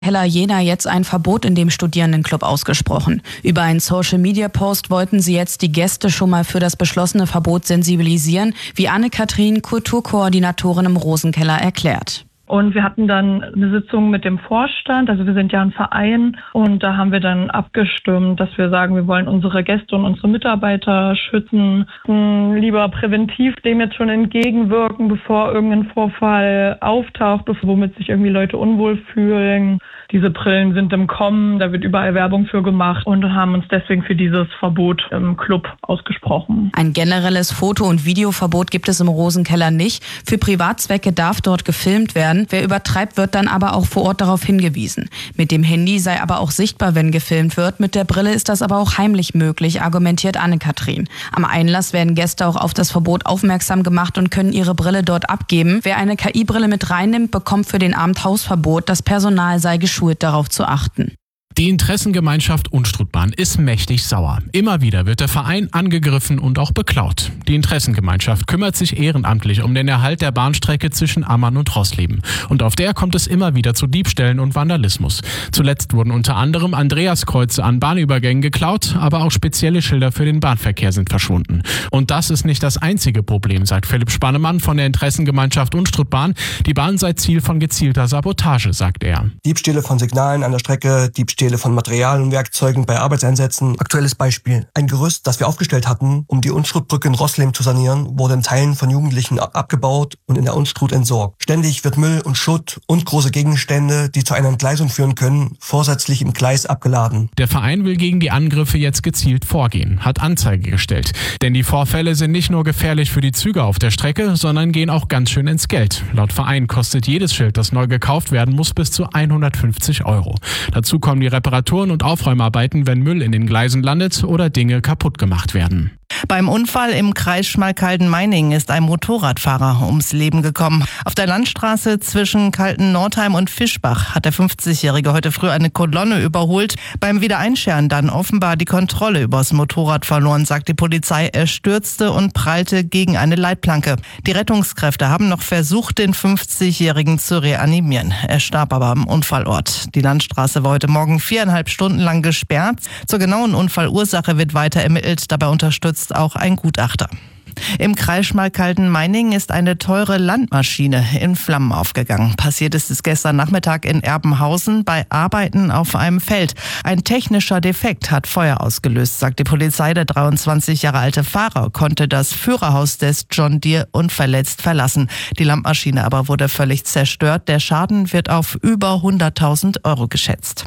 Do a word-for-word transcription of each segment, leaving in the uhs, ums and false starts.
Keller Jena jetzt ein Verbot in dem Studierendenclub ausgesprochen. Über einen Social-Media-Post wollten sie jetzt die Gäste schon mal für das beschlossene Verbot sensibilisieren, wie Anne-Kathrin, Kulturkoordinatorin im Rosenkeller, erklärt. Und wir hatten dann eine Sitzung mit dem Vorstand, also wir sind ja ein Verein, und da haben wir dann abgestimmt, dass wir sagen, wir wollen unsere Gäste und unsere Mitarbeiter schützen, lieber präventiv dem jetzt schon entgegenwirken, bevor irgendein Vorfall auftaucht, womit sich irgendwie Leute unwohl fühlen. Diese Brillen sind im Kommen, da wird überall Werbung für gemacht und haben uns deswegen für dieses Verbot im Club ausgesprochen. Ein generelles Foto- und Videoverbot gibt es im Rosenkeller nicht. Für Privatzwecke darf dort gefilmt werden. Wer übertreibt, wird dann aber auch vor Ort darauf hingewiesen. Mit dem Handy sei aber auch sichtbar, wenn gefilmt wird. Mit der Brille ist das aber auch heimlich möglich, argumentiert Anne-Kathrin. Am Einlass werden Gäste auch auf das Verbot aufmerksam gemacht und können ihre Brille dort abgeben. Wer eine K I-Brille mit reinnimmt, bekommt für den Abend Hausverbot. Das Personal sei geschult, darauf zu achten. Die Interessengemeinschaft Unstrutbahn ist mächtig sauer. Immer wieder wird der Verein angegriffen und auch beklaut. Die Interessengemeinschaft kümmert sich ehrenamtlich um den Erhalt der Bahnstrecke zwischen Ammann und Roßleben. Und auf der kommt es immer wieder zu Diebstählen und Vandalismus. Zuletzt wurden unter anderem Andreaskreuze an Bahnübergängen geklaut, aber auch spezielle Schilder für den Bahnverkehr sind verschwunden. Und das ist nicht das einzige Problem, sagt Philipp Spannemann von der Interessengemeinschaft Unstrutbahn. Die Bahn sei Ziel von gezielter Sabotage, sagt er. Diebstähle von Signalen an der Strecke, Diebstähle von Material und Werkzeugen bei Arbeitseinsätzen. Aktuelles Beispiel. Ein Gerüst, das wir aufgestellt hatten, um die Unstrutbrücke in Roßleben zu sanieren, wurde in Teilen von Jugendlichen abgebaut und in der Unstrut entsorgt. Ständig wird Müll und Schutt und große Gegenstände, die zu einer Entgleisung führen können, vorsätzlich im Gleis abgeladen. Der Verein will gegen die Angriffe jetzt gezielt vorgehen, hat Anzeige gestellt. Denn die Vorfälle sind nicht nur gefährlich für die Züge auf der Strecke, sondern gehen auch ganz schön ins Geld. Laut Verein kostet jedes Schild, das neu gekauft werden muss, bis zu hundertfünfzig Euro. Dazu kommen die Reparaturen und Aufräumarbeiten, wenn Müll in den Gleisen landet oder Dinge kaputt gemacht werden. Beim Unfall im Kreis Schmalkalden-Meiningen ist ein Motorradfahrer ums Leben gekommen. Auf der Landstraße zwischen Kalten-Nordheim und Fischbach hat der fünfzigjährige heute früh eine Kolonne überholt. Beim Wiedereinscheren dann offenbar die Kontrolle übers Motorrad verloren, sagt die Polizei. Er stürzte und prallte gegen eine Leitplanke. Die Rettungskräfte haben noch versucht, den fünfzigjährigen zu reanimieren. Er starb aber am Unfallort. Die Landstraße war heute Morgen viereinhalb Stunden lang gesperrt. Zur genauen Unfallursache wird weiter ermittelt. Dabei unterstützt auch ein Gutachter. Im Kreis Schmalkalden-Meiningen ist eine teure Landmaschine in Flammen aufgegangen. Passiert ist es gestern Nachmittag in Erbenhausen bei Arbeiten auf einem Feld. Ein technischer Defekt hat Feuer ausgelöst, sagt die Polizei. Der dreiundzwanzig Jahre alte Fahrer konnte das Führerhaus des John Deere unverletzt verlassen. Die Landmaschine aber wurde völlig zerstört. Der Schaden wird auf über hunderttausend Euro geschätzt.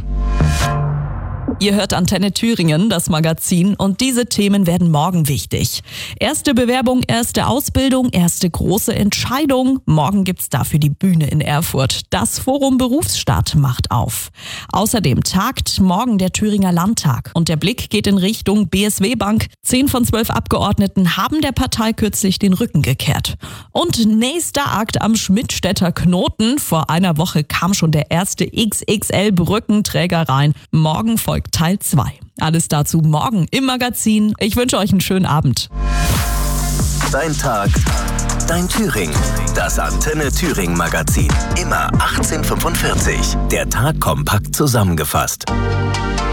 Ihr hört Antenne Thüringen, das Magazin, und diese Themen werden morgen wichtig. Erste Bewerbung, erste Ausbildung, erste große Entscheidung. Morgen gibt's dafür die Bühne in Erfurt. Das Forum Berufsstadt macht auf. Außerdem tagt morgen der Thüringer Landtag und der Blick geht in Richtung B S W Bank. Zehn von zwölf Abgeordneten haben der Partei kürzlich den Rücken gekehrt. Und nächster Akt am Schmidtstädter Knoten. Vor einer Woche kam schon der erste X X L-Brückenträger rein. Morgen folgt Teil zwei. Alles dazu morgen im Magazin. Ich wünsche euch einen schönen Abend. Dein Tag, dein Thüringen. Das Antenne Thüringen Magazin. Immer achtzehn Uhr fünfundvierzig. Der Tag kompakt zusammengefasst.